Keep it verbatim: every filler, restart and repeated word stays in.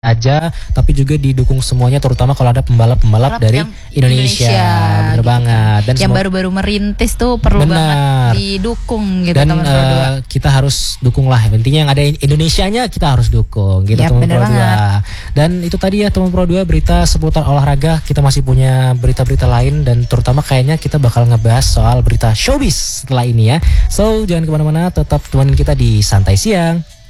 aja, tapi juga didukung semuanya, terutama kalau ada pembalap-pembalap dari Indonesia, Indonesia bener gitu. banget. Dan yang baru-baru merintis tuh perlu bener banget didukung gitu. Dan teman Pro dua. uh, kita harus dukung lah. Intinya yang ada Indonesianya kita harus dukung gitu, Yap, teman bener Pro dua. banget. Dan itu tadi ya teman Pro dua, berita seputar olahraga. Kita masih punya berita-berita lain, dan terutama kayaknya kita bakal ngebahas soal berita showbiz setelah ini ya. So jangan kemana-mana, tetap temenin kita di Santai Siang.